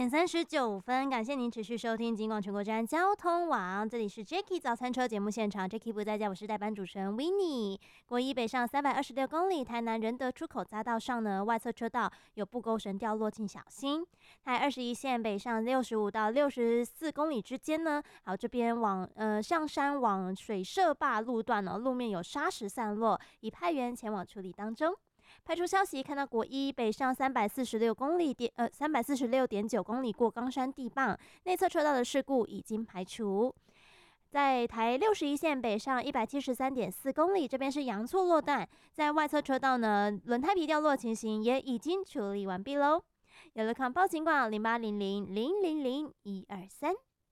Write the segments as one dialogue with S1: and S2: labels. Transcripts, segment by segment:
S1: 8:39，感谢您持续收听警广全国站交通网，这里是 Jackie 早餐车节目现场 ，Jackie 不在家，我是代班主持人 Winnie。国一北上326公里，台南仁德出口匝道上呢，外侧车道有布钩绳掉落，请小心。台21线北上65到64公里之间呢，好这边往上山往水社坝路段呢，路面有砂石散落，已派员前往处理当中。派出消息，看到国一北上346公里346.9公里过冈山地磅，内侧车道的事故已经排除。在台61线北上173.4公里，这边是阳错落段，在外侧车道呢，轮胎皮掉落情形也已经处理完毕喽。有了抗报警广0800000123。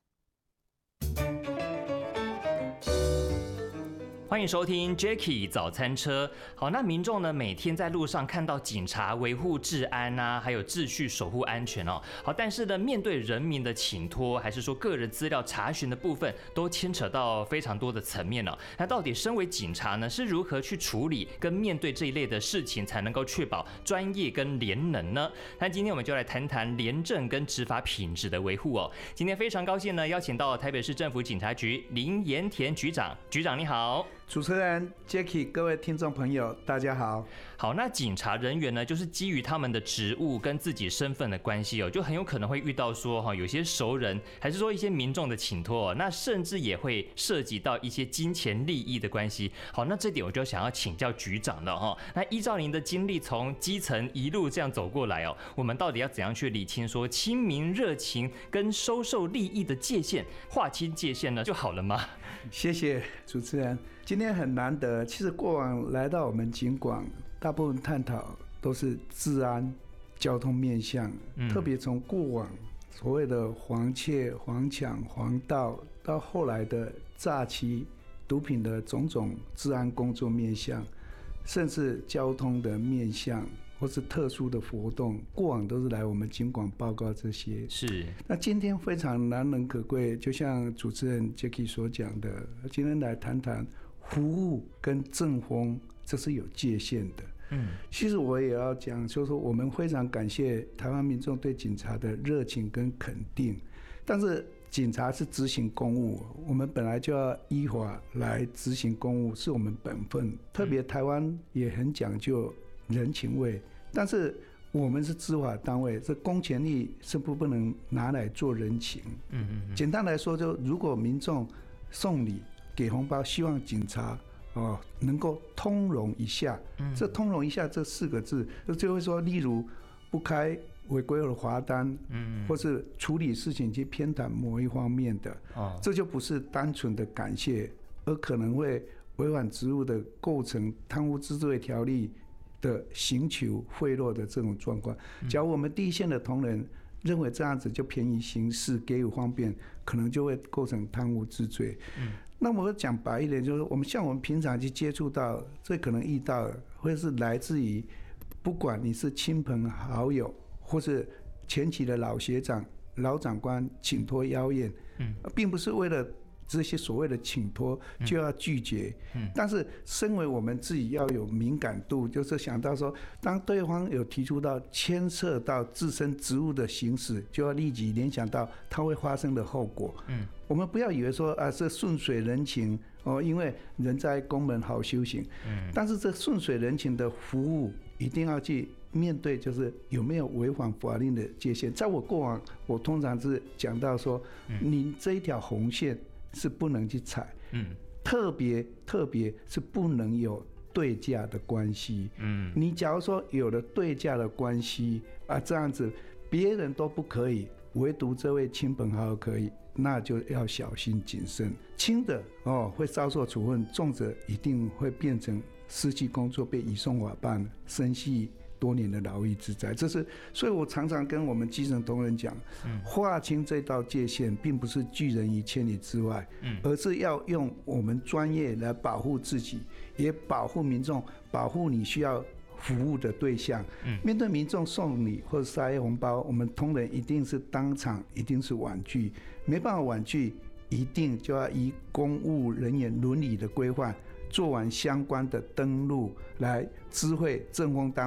S2: 欢迎收听 Jackie 早餐车。好，那民众呢每天在路上看到警察维护治安啊，还有秩序守护安全哦。好，但是呢，面对人民的请托，还是说个人资料查询的部分，都牵扯到非常多的层面哦。那到底身为警察呢，是如何去处理跟面对这一类的事情，才能够确保专业跟廉能呢？那今天我们就来谈谈廉政跟执法品质的维护哦。今天非常高兴呢，邀请到台北市政府警察局林延田局长，局长你好。
S3: 主持人 Jackie， 各位听众朋友，大家好。
S2: 好，那警察人员呢，就是基于他们的职务跟自己身份的关系哦，就很有可能会遇到说有些熟人，还是说一些民众的请托哦，那甚至也会涉及到一些金钱利益的关系。好，那这点我就想要请教局长了哈。那依照您的经历，从基层一路这样走过来哦，我们到底要怎样去理清说亲民热情跟收受利益的界限，划清界限呢就好了吗？
S3: 谢谢主持人。今天很难得，其实过往来到我们警广，大部分探讨都是治安、交通面向，特别从过往所谓的黄窃、黄抢、黄盗，到后来的诈欺、毒品的种种治安工作面向，甚至交通的面向，或是特殊的活动，过往都是来我们警广报告这些。是。那今天非常难能可贵，就像主持人 Jackie 所讲的，今天来谈谈服务跟政风，这是有界限的。其实我也要讲，就是说我们非常感谢台湾民众对警察的热情跟肯定，但是警察是执行公务，我们本来就要依法来执行公务，是我们本分。特别台湾也很讲究人情味，但是我们是执法单位，这公权力是不能拿来做人情。简单来说，就如果民众送礼给红包，希望警察能够通融一下。这通融一下这4个字，就会说，例如不开违规的罚单，或是处理事情去偏袒某一方面的，这就不是单纯的感谢，而可能会违反职务的构成贪污治罪条例的刑求贿赂的这种状况。假如我们第一线的同仁认为这样子就便宜行事，给予方便，可能就会构成贪污治罪。那我讲白一点，就是我们平常去接触到，最可能遇到的会是来自于，不管你是亲朋好友，或是前期的老学长、老长官请托邀宴，并不是为了这些所谓的请托就要拒绝，但是身为我们自己要有敏感度，就是想到说，当对方有提出到牵涉到自身职务的行使，就要立即联想到它会发生的后果。我们不要以为说这顺水人情因为人在宫门好修行，但是这顺水人情的服务一定要去面对，就是有没有违反法令的界限。在我过往，我通常是讲到说，你这一条红线是不能去踩，特别是不能有对价的关系。你假如说有了对价的关系这样子别人都不可以，唯独这位亲朋好友可以，那就要小心谨慎。轻的会遭受处分，重者一定会变成失去工作，被移送法办，身系多年的劳役之灾。所以我常常跟我们基层同仁讲，划清这道界限，并不是拒人于千里之外，而是要用我们专业来保护自己，也保护民众，保护你需要服务的对象。面对民众送礼或者塞红包，我们同仁一定是当场，一定是婉拒，没办法婉拒，一定就要依公务人员伦理的规范，做完相关的登录，来知会政风单位，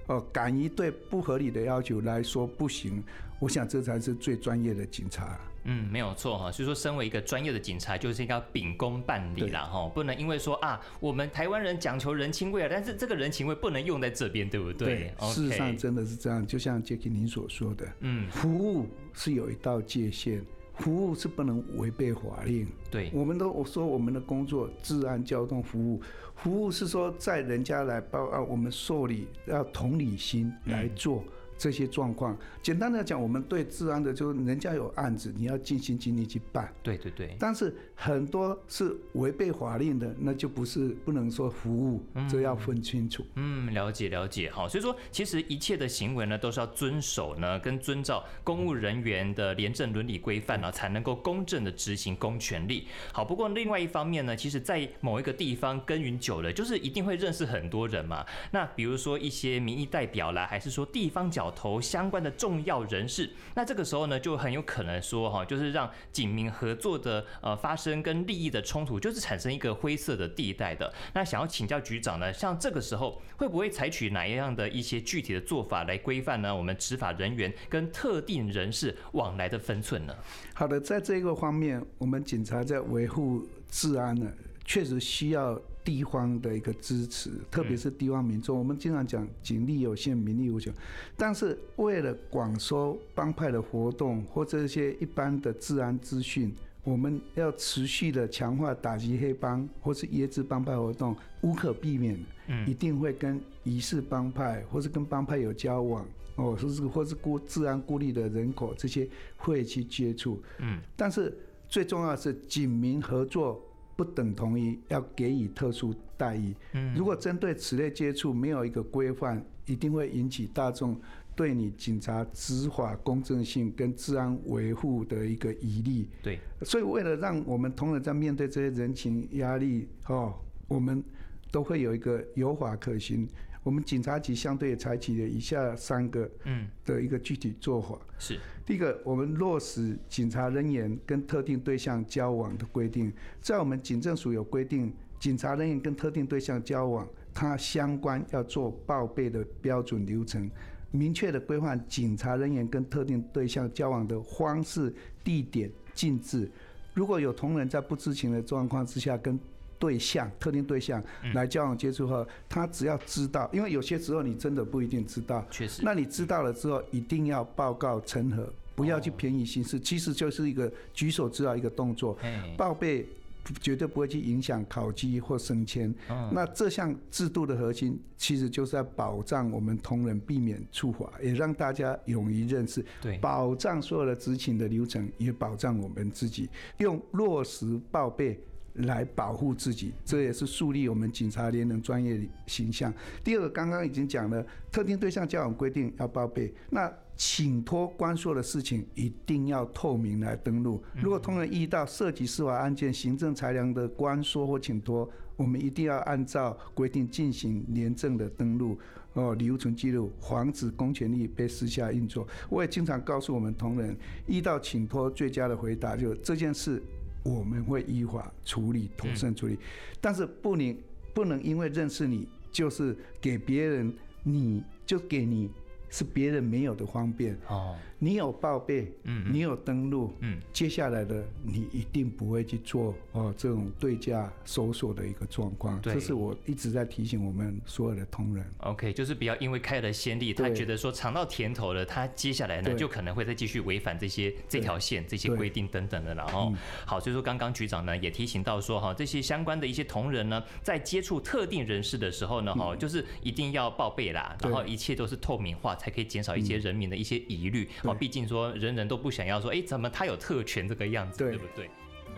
S3: 敢于对不合理的要求来说不行，我想这才是最专业的警察。
S2: 没有错哈。所以说，身为一个专业的警察，就是应该秉公办理啦哈，不能因为说我们台湾人讲求人情味但是这个人情味不能用在这边，对不对？
S3: 对，事实上真的是这样。就像 Jackie 您所说的，服务是有一道界限，服务是不能违背法令。
S2: 对，
S3: 我们都说我们的工作治安交通服务，服务是说在人家来报案，我们受理要同理心来做。这些状况，简单的讲，我们对治安的就是人家有案子，你要尽心尽力去办。
S2: 对对对。
S3: 但是很多是违背法令的，那就不能说服务，这要分清楚。
S2: 了解了解。好，所以说其实一切的行为呢，都是要遵守呢，跟遵照公务人员的廉政伦理规范呢，才能够公正的执行公权力。好，不过另外一方面呢，其实在某一个地方耕耘久了，就是一定会认识很多人嘛。那比如说一些民意代表啦，还是说地方角头相关的重要人士，那这个时候呢，就很有可能说就是让警民合作的发生跟利益的冲突，就是产生一个灰色的地带的。那想要请教局长呢，像这个时候会不会采取哪样的一些具体的做法来规范呢？我们执法人员跟特定人士往来的分寸呢？
S3: 好的，在这个方面，我们警察在维护治安呢，确实需要地方的一个支持，特别是地方民众。我们经常讲警力有限，民力无穷，但是为了广收帮派的活动或这些一般的治安资讯，我们要持续的强化打击黑帮或是椰子帮派活动，无可避免，一定会跟疑似帮派或是跟帮派有交往或是治安孤立的人口这些会去接触。但是最重要的是警民合作。不等同于要给予特殊待遇。如果针对此类接触没有一个规范，一定会引起大众对你警察执法公正性跟治安维护的一个疑虑。
S2: 对，
S3: 所以为了让我们同仁在面对这些人情压力，我们都会有一个有法可循。我们警察局相对也采取了以下3个的一个具体做法。
S2: 是，
S3: 第一个，我们落实警察人员跟特定对象交往的规定，在我们警政署有规定，警察人员跟特定对象交往，它相关要做报备的标准流程，明确的规范警察人员跟特定对象交往的方式、地点、禁止。如果有同仁在不知情的状况之下跟特定对象来交往接触后，他只要知道，因为有些时候你真的不一定知道，
S2: 确实，
S3: 那你知道了之后，一定要报告陈核，不要去便宜行事，其实就是一个举手之劳一个动作，报备绝对不会去影响考绩或升迁。那这项制度的核心，其实就是在保障我们同仁避免触法，也让大家勇于认识，保障所有的执勤的流程，也保障我们自己，用落实报备来保护自己，这也是树立我们警察联能专业形象。第二个，刚刚已经讲了，特定对象交往规定要报备，那请托关说的事情一定要透明来登录。如果同仁遇到涉及司法案件、行政裁量的关说或请托，我们一定要按照规定进行廉政的登录，留存记录，防止公权力被私下运作。我也经常告诉我们同仁，遇到请托最佳的回答就这件事我们会依法处理，妥善处理，但是不能因为认识你就是给别人，你就给你是别人没有的方便。你有报备，你有登录，接下来的你一定不会去做这种对价搜索的一个状况。这是我一直在提醒我们所有的同仁。
S2: OK， 就是不要因为开了先例，他觉得说尝到甜头了，他接下来呢就可能会再继续违反这条线、这些规定等等的。然后，好，所以说刚刚局长呢也提醒到说这些相关的一些同仁呢，在接触特定人士的时候呢，就是一定要报备啦，然后一切都是透明化，才可以减少一些人民的一些疑虑。毕竟说人人都不想要说，怎么他有特权这个样子，对不对？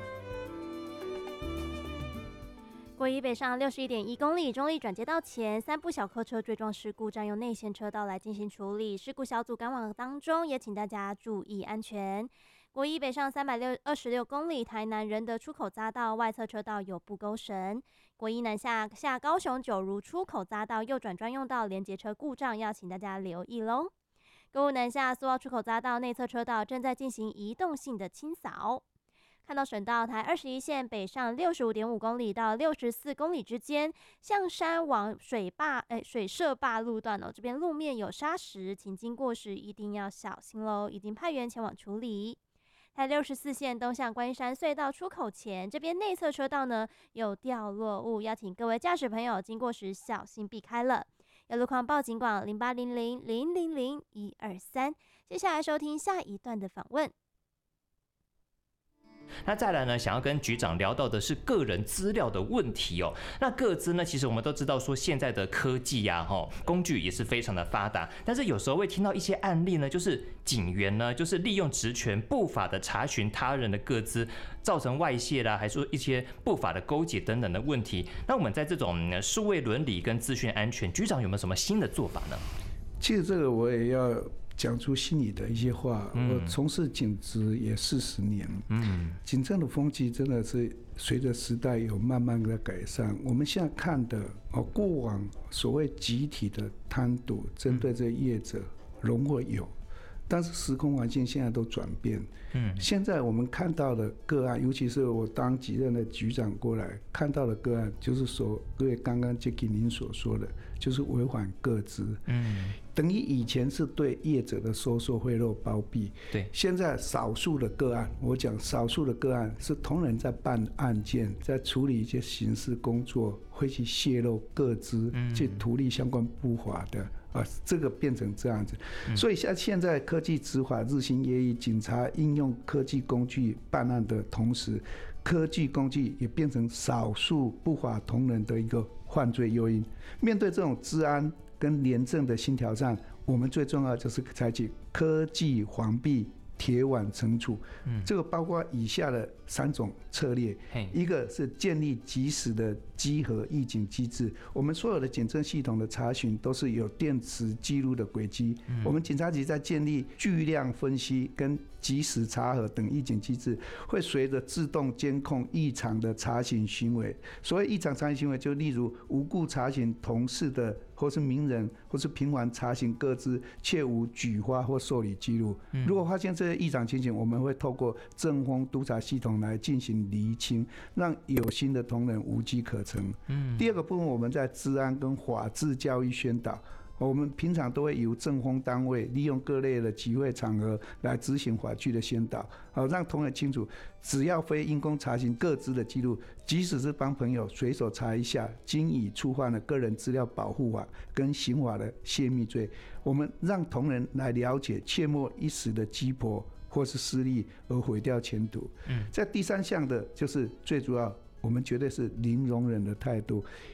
S1: 国一北上61.1公里，中立转接道前3部小客车追撞事故，占用内线车道来进行处理。事故小组赶往当中，也请大家注意安全。国一北上326公里，台南仁德出口匝道外侧车道有不勾绳。国一南下高雄九如出口匝道右转专用道连结车故障，要请大家留意喽。购物南下苏澳出口匝道内侧车道正在进行移动性的清扫。 看到省道台21线北上65.5公里到64公里之间，象山往水社坝路段这边路面有砂石，请经过时一定要小心喽，已经派员前往处理。台64线东向关山隧道出口前，这边内侧车道呢有掉落物，邀请各位驾驶朋友经过时小心避开了。有路况报警广0800000123。接下来收听下一段的访问。
S2: 那再来呢，想要跟局长聊到的是个人资料的问题哦。那个资呢，其实我们都知道说现在的科技呀，工具也是非常的发达，但是有时候会听到一些案例呢，就是警员呢，就是利用职权不法的查询他人的个资，造成外泄啦，还是说一些不法的勾结等等的问题。那我们在这种数位伦理跟资讯安全，局长有没有什么新的做法呢？
S3: 其实这个我也要讲出心里的一些话。我从事警职也40年，警政的风气真的是随着时代有慢慢的改善。我们现在看的过往所谓集体的贪渎，针对这业者容会有，但是时空环境现在都转变。现在我们看到的个案，尤其是我当几任的局长过来看到的个案，就是说各位刚刚 Jackie 您所说的，就是违反个资。等于以前是对业者的收受贿赂包庇，
S2: 对，
S3: 现在少数的个案，我讲少数的个案是同仁在办案件，在处理一些刑事工作，会去泄露个资，去图利相关不法的。这个变成这样子，所以现在科技执法日新月异，警察应用科技工具办案的同时，科技工具也变成少数不法同仁的一个犯罪诱因。面对这种治安跟廉政的新挑战，我们最重要就是采取科技防弊、铁腕惩处。这个包括以下的3种策略。一个是建立及时的稽核预警机制，我们所有的警政系统的查询都是有电池记录的轨迹。我们警察局在建立巨量分析跟及时查核等预警机制，会随着自动监控异常的查询行为。所谓异常查询行为，就例如无故查询同事的，或是名人，或是频繁查询个资，却无举发或受理记录。如果发现这些异常情形，我们会透过政风督察系统来进行厘清，让有心的同仁无机可乘。第二个部分，我们在治安跟法治教育宣导。我们平常都会由政风单位利用各类的集会场合来执行法律的宣导，让同仁清楚，只要非因公查询个资的记录，即使是帮朋友随手查一下，经已触犯了个人资料保护法跟刑法的泄密罪。我们让同仁来了解，切莫一时的鸡婆或是私利而毁掉前途。在第3项的就是最主要，我们绝对是零容忍的态度。